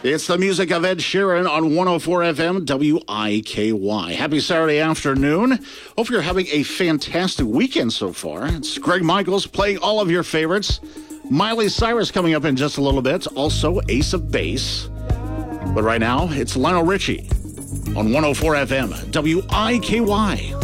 It's the music of Ed Sheeran on 104 FM WIKY. Happy Saturday afternoon. Hope you're having a fantastic weekend so far. It's Greg Michaels playing all of your favorites. Miley Cyrus coming up in just a little bit. Also Ace of Base. But right now, it's Lionel Richie on 104 FM WIKY.